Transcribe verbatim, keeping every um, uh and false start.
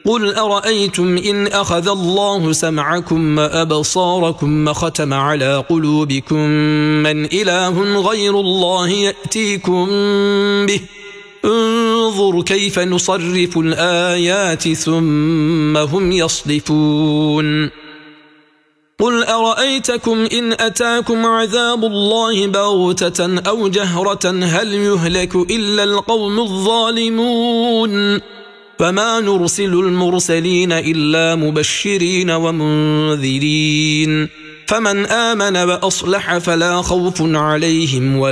قل أرأيتم إن أخذ الله سمعكم وأبصاركم وختم على قلوبكم من إله غير الله يأتيكم به انظر كيف نصرف الآيات ثم هم يصدفون قل أرأيتكم إن أتاكم عذاب الله بغتة أو جهرة هل يهلك إلا القوم الظالمون فما نرسل المرسلين إلا مبشرين ومنذرين فمن آمن وأصلح فلا خوف عليهم ولا